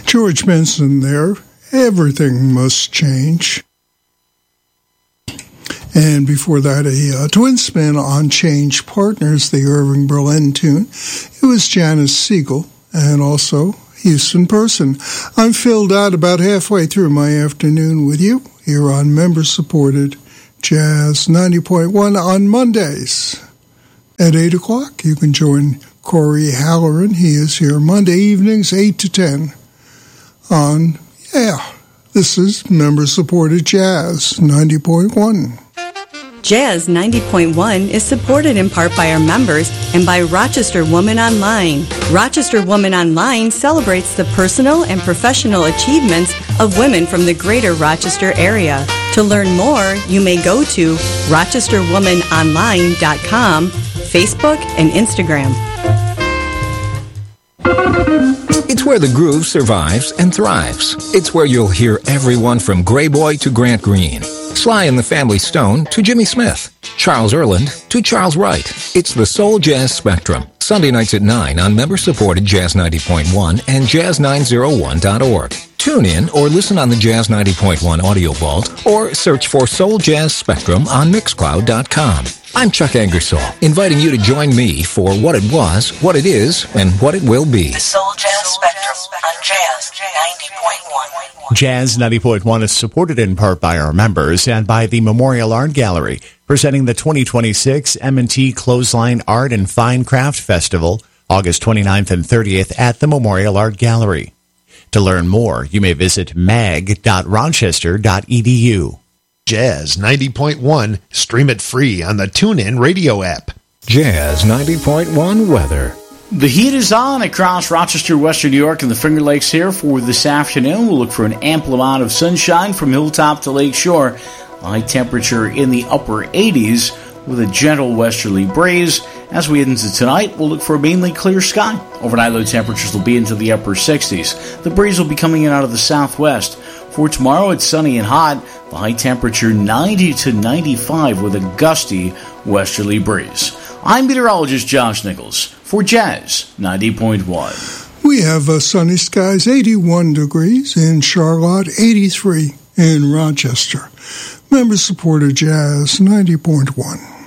George Benson there, Everything Must Change. And before that, a twin spin on Change Partners, the Irving Berlin tune. It was Janice Siegel and also Houston Person. I'm filled out about halfway through my afternoon with you here on member-supported Jazz 90.1 on Mondays. At 8 o'clock, you can join Corey Halloran. He is here Monday evenings, 8 to 10 on, this is member-supported Jazz 90.1. Jazz 90.1 is supported in part by our members and by Rochester Woman Online. Rochester Woman Online celebrates the personal and professional achievements of women from the greater Rochester area. To learn more, you may go to rochesterwomanonline.com, Facebook, and Instagram. It's where the groove survives and thrives. It's where you'll hear everyone from Gray Boy to Grant Green, Sly and the Family Stone to Jimmy Smith, Charles Earland to Charles Wright. It's the Soul Jazz Spectrum, Sunday nights at 9 on member-supported Jazz 90.1 and jazz901.org. Tune in or listen on the Jazz 90.1 Audio Vault or search for Soul Jazz Spectrum on Mixcloud.com. I'm Chuck Angersall, inviting you to join me for what it was, what it is, and what it will be. The Soul Jazz Spectrum on Jazz 90.1. Jazz 90.1 is supported in part by our members and by the Memorial Art Gallery, presenting the 2026 M&T Clothesline Art and Fine Craft Festival, August 29th and 30th at the Memorial Art Gallery. To learn more, you may visit mag.rochester.edu. Jazz 90.1. Stream it free on the TuneIn radio app. Jazz 90.1 weather. The heat is on across Rochester, Western New York, and the Finger Lakes here for this afternoon. We'll look for an ample amount of sunshine from hilltop to lakeshore. High temperature in the upper 80s with a gentle westerly breeze. As we head into tonight, we'll look for a mainly clear sky. Overnight low temperatures will be into the upper 60s. The breeze will be coming in out of the southwest. For tomorrow, it's sunny and hot. The high temperature 90 to 95 with a gusty westerly breeze. I'm meteorologist Josh Nichols for Jazz 90.1. We have sunny skies, 81 degrees in Charlotte, 83 in Rochester. Member-supported Jazz 90.1.